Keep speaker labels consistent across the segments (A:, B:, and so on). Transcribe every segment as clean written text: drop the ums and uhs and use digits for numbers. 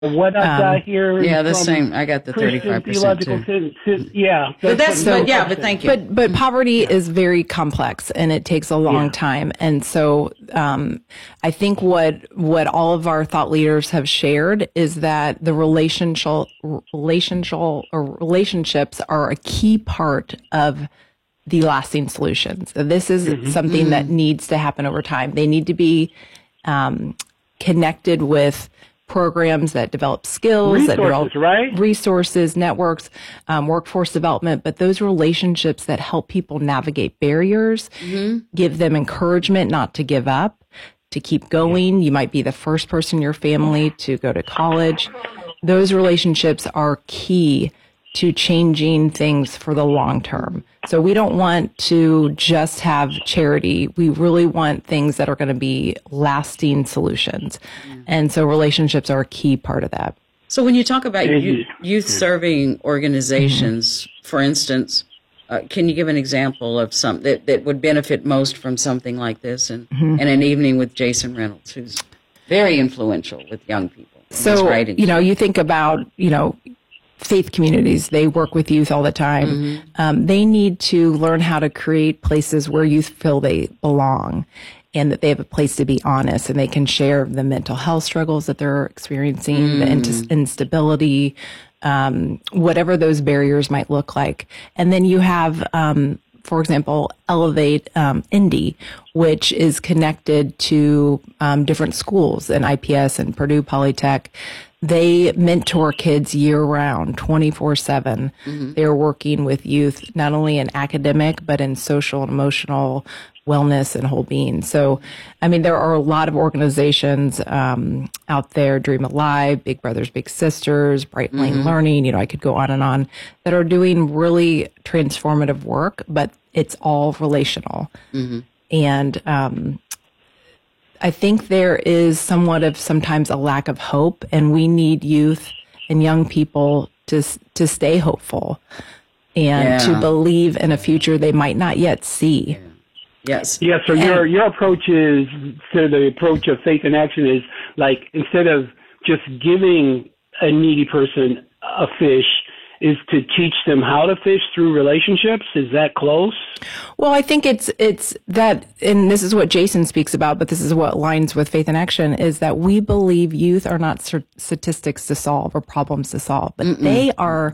A: what I've got here.
B: Yeah, the same. I got the 35% too.
A: Yeah,
B: but thank you.
C: But poverty is very complex and it takes a long time. And so, I think what all of our thought leaders have shared is that the relationships are a key part of the lasting solutions. This is something that needs to happen over time. They need to be, connected with programs that develop skills, resources, networks, workforce development, but those relationships that help people navigate barriers, give them encouragement not to give up, to keep going. You might be the first person in your family to go to college. Those relationships are key to changing things for the long term. So we don't want to just have charity. We really want things that are going to be lasting solutions. And so relationships are a key part of that.
B: So when you talk about youth serving organizations, for instance, can you give an example of something that would benefit most from something like this and an evening with Jason Reynolds, who's very influential with young people?
C: So, you think about, faith communities, they work with youth all the time. They need to learn how to create places where youth feel they belong and that they have a place to be honest and they can share the mental health struggles that they're experiencing, the instability, whatever those barriers might look like. And then you have, for example, Elevate Indy, which is connected to different schools and IPS and Purdue Polytech. They mentor kids year-round, 24/7. They're working with youth, not only in academic, but in social and emotional wellness and whole being. So, there are a lot of organizations out there, Dream Alive, Big Brothers Big Sisters, Bright Lane Learning, I could go on and on, that are doing really transformative work, but it's all relational. And I think there is somewhat of sometimes a lack of hope, and we need youth and young people to stay hopeful and to believe in a future they might not yet see.
B: Yes.
A: Yeah, so your approach is, so the approach of Faith in Action is like, instead of just giving a needy person a fish, is to teach them how to fish through relationships? Is that close?
C: Well, I think it's that, and this is what Jason speaks about, but this is what aligns with Faith in Action, is that we believe youth are not statistics to solve or problems to solve, but they are,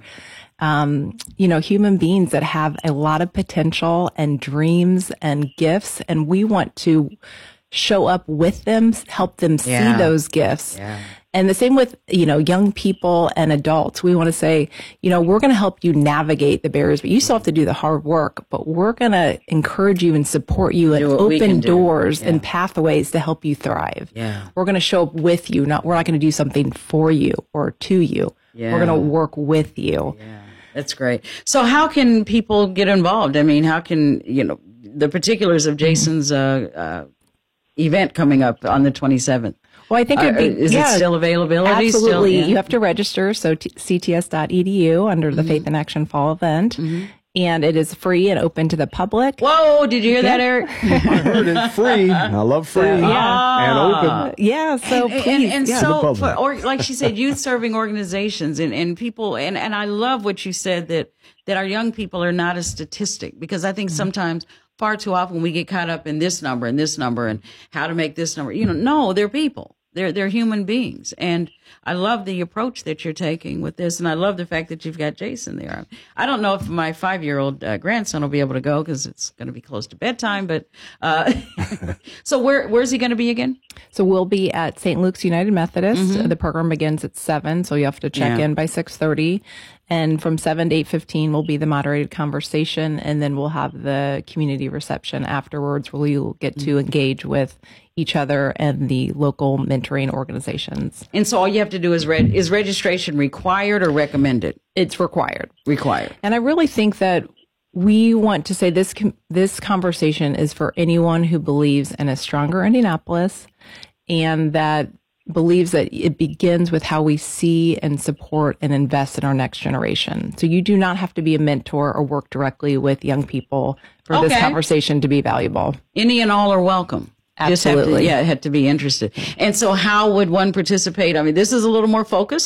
C: human beings that have a lot of potential and dreams and gifts, and we want to show up with them, help them see those gifts. And the same with, young people and adults. We want to say, we're going to help you navigate the barriers, but you still have to do the hard work. But we're going to encourage you and support you and open doors and pathways to help you thrive. We're going to show up with you. We're not going to do something for you or to you. We're going to work with you.
B: That's great. So how can people get involved? How can, the particulars of Jason's event coming up on the 27th?
C: Well, I think
B: is it still availability?
C: Absolutely. You have to register. So cts.edu under the Faith in Action Fall event. And it is free and open to the public.
B: Whoa, did you hear that, Eric?
D: I heard it. Free. I love free and open.
C: So please.
B: And so, like she said, youth serving organizations and people, and I love what you said that our young people are not a statistic, because I think sometimes far too often we get caught up in this number and how to make this number. No, they're people. They're human beings. And I love the approach that you're taking with this. And I love the fact that you've got Jason there. I don't know if my 5-year-old grandson will be able to go because it's going to be close to bedtime. But so where's he going to be again?
C: So we'll be at St. Luke's United Methodist. The program begins at 7, so you have to check in by 6:30. And from 7 to 8:15 will be the moderated conversation, and then we'll have the community reception afterwards, where you'll get to engage with each other and the local mentoring organizations.
B: And so all you have to do is registration required or recommended?
C: It's required.
B: Required.
C: And I really think that we want to say this conversation is for anyone who believes in a stronger Indianapolis, and that believes that it begins with how we see and support and invest in our next generation. So you do not have to be a mentor or work directly with young people for this conversation to be valuable.
B: Any and all are welcome.
C: Absolutely.
B: Had to be interested. And so how would one participate? I mean, this is a little more focused.